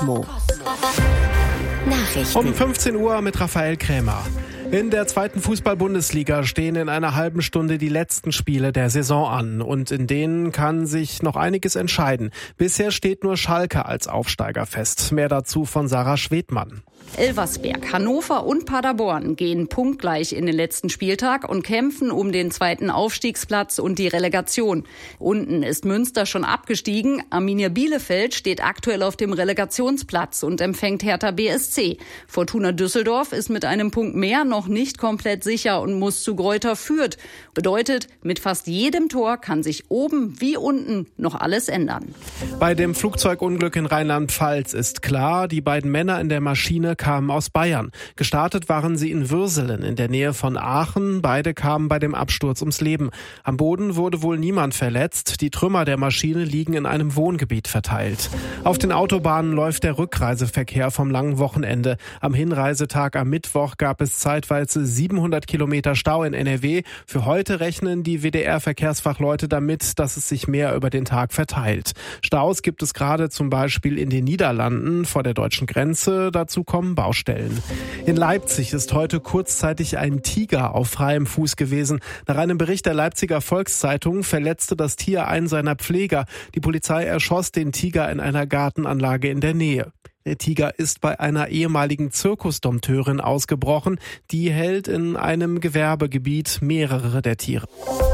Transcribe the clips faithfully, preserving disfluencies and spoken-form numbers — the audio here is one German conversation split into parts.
Cosmo. Nachrichten. Um fünfzehn Uhr mit Raphael Krämer. In der zweiten Fußball-Bundesliga stehen in einer halben Stunde die letzten Spiele der Saison an. Und in denen kann sich noch einiges entscheiden. Bisher steht nur Schalke als Aufsteiger fest. Mehr dazu von Sarah Schwedmann. Elversberg, Hannover und Paderborn gehen punktgleich in den letzten Spieltag und kämpfen um den zweiten Aufstiegsplatz und die Relegation. Unten ist Münster schon abgestiegen. Arminia Bielefeld steht aktuell auf dem Relegationsplatz und empfängt Hertha B S C. Fortuna Düsseldorf ist mit einem Punkt mehr noch nicht komplett sicher und muss zu Greuther Fürth. Bedeutet, mit fast jedem Tor kann sich oben wie unten noch alles ändern. Bei dem Flugzeugunglück in Rheinland-Pfalz ist klar, die beiden Männer in der Maschine kamen aus Bayern. Gestartet waren sie in Würselen in der Nähe von Aachen. Beide kamen bei dem Absturz ums Leben. Am Boden wurde wohl niemand verletzt. Die Trümmer der Maschine liegen in einem Wohngebiet verteilt. Auf den Autobahnen läuft der Rückreiseverkehr vom langen Wochenende. Am Hinreisetag am Mittwoch gab es zeitweise siebenhundert Kilometer Stau in N R W. Für heute rechnen die W D R-Verkehrsfachleute damit, dass es sich mehr über den Tag verteilt. Staus gibt es gerade zum Beispiel in den Niederlanden vor der deutschen Grenze. Dazu kommen Baustellen. In Leipzig ist heute kurzzeitig ein Tiger auf freiem Fuß gewesen. Nach einem Bericht der Leipziger Volkszeitung verletzte das Tier einen seiner Pfleger. Die Polizei erschoss den Tiger in einer Gartenanlage in der Nähe. Der Tiger ist bei einer ehemaligen Zirkusdompteurin ausgebrochen. Die hält in einem Gewerbegebiet mehrere der Tiere.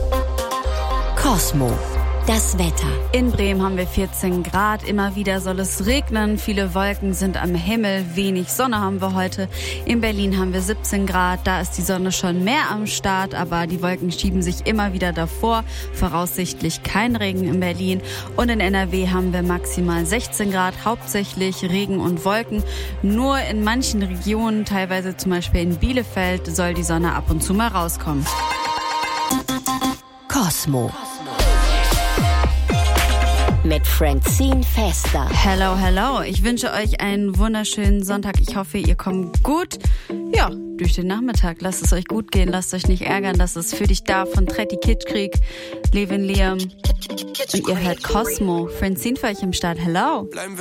Cosmo. Das Wetter. In Bremen haben wir vierzehn Grad. Immer wieder soll es regnen. Viele Wolken sind am Himmel. Wenig Sonne haben wir heute. In Berlin haben wir siebzehn Grad. Da ist die Sonne schon mehr am Start, aber die Wolken schieben sich immer wieder davor. Voraussichtlich kein Regen in Berlin. Und in N R W haben wir maximal sechzehn Grad. Hauptsächlich Regen und Wolken. Nur in manchen Regionen, teilweise zum Beispiel in Bielefeld, soll die Sonne ab und zu mal rauskommen. Cosmo. Mit Francine Fester. Hello, hello. Ich wünsche euch einen wunderschönen Sonntag. Ich hoffe, ihr kommt gut, ja, durch den Nachmittag. Lasst es euch gut gehen, lasst euch nicht ärgern. Das ist für dich da von Tretti Kitschkrieg, Levin Liam. Und ihr hört Cosmo. Francine für euch im Start. Hello.